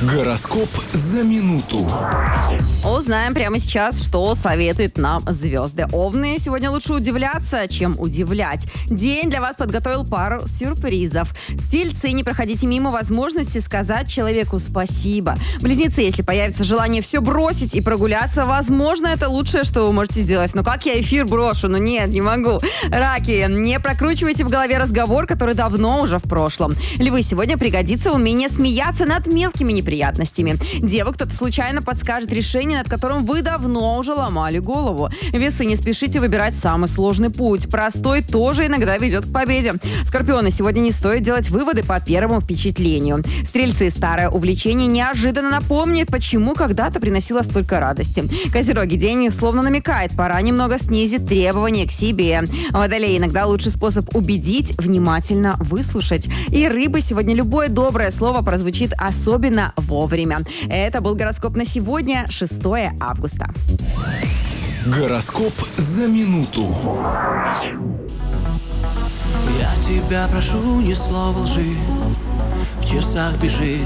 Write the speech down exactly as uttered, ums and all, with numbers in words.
Гороскоп за минуту. Узнаем прямо сейчас, что советуют нам звезды. Овны, сегодня лучше удивляться, чем удивлять. День для вас подготовил пару сюрпризов. Тельцы, не проходите мимо возможности сказать человеку спасибо. Близнецы, если появится желание все бросить и прогуляться, возможно, это лучшее, что вы можете сделать. Но как я эфир брошу? Ну нет, не могу. Раки, не прокручивайте в голове разговор, который давно уже в прошлом. Львы, сегодня пригодится умение смеяться над мелкими неприятностями. Девы, кто-то случайно подскажет решение, над которым вы давно уже ломали голову. Весы, не спешите выбирать самый сложный путь. Простой тоже иногда ведет к победе. Скорпионы, сегодня не стоит делать выводы по первому впечатлению. Стрельцы, старое увлечение неожиданно напомнит, почему когда-то приносило столько радости. Козероги, день словно намекает, пора немного снизить требования к себе. Водолеи, иногда лучший способ убедить — внимательно выслушать. И рыбы, сегодня любое доброе слово прозвучит особенно вовремя. Это был гороскоп на сегодня, шестое августа. Гороскоп за минуту. Я тебя прошу, ни слова лжи, в часах бежит